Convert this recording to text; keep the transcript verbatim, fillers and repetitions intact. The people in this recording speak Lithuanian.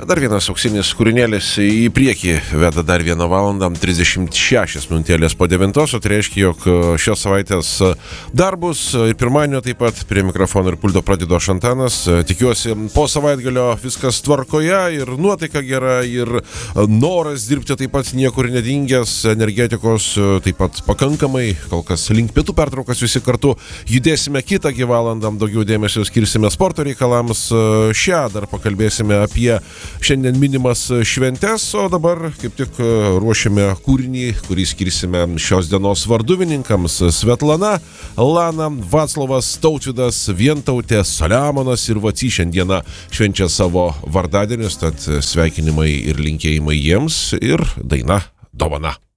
Dar vienas auksinis kūrinėlis į priekį veda dar vieną valandą, trisdešimt šešios minutėlės po devintos, o tai reiškia, jog šios savaitės darbus ir pirmadienio taip pat prie mikrofono ir pulto pradedu aš Antanas. Tikiuosi, po savaitgalio viskas tvarkoje ir nuotaika gera ir noras dirbti taip pat niekur nedingęs, energetikos taip pat pakankamai, kol kas link pietų pertraukas visi kartu judėsime kitą valandą, daugiau dėmesio skirsime sporto reikalams. Šią dar pakalbėsime apie šiandien minimas šventes, o dabar kaip tik ruošiame kūrinį, kurį skirsime šios dienos varduvininkams. Svetlana, Lana, Vaclovas, Tautvydas, Vientautė, Saliamonas ir Vacy šiandieną švenčia savo vardadienius, tad sveikinimai ir linkėjimai jiems ir daina Dovana.